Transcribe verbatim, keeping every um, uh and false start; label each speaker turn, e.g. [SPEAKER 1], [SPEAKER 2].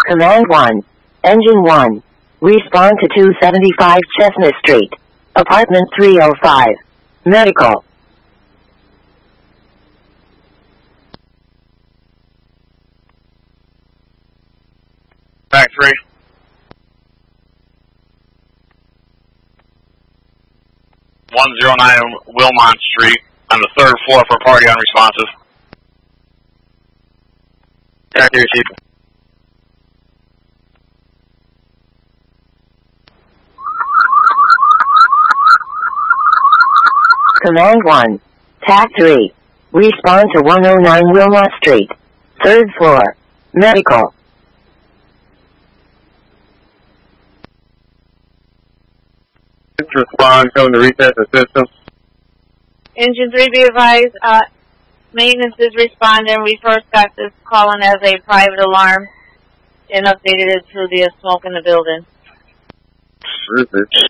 [SPEAKER 1] Command one. Engine one. Respond to two seventy-five Chestnut Street. Apartment three oh five. Medical.
[SPEAKER 2] Back three. one oh nine Wilmont Street on the third floor for party unresponsive. Accuracy.
[SPEAKER 1] Command one. T A C three. Respond to one oh nine Wilmont Street. Third floor. Medical.
[SPEAKER 2] Respond, going to reset the system.
[SPEAKER 3] Engine three, be advised, uh, maintenance is responding. We first got this calling as a private alarm and updated it to the smoke in the building.
[SPEAKER 2] What is it?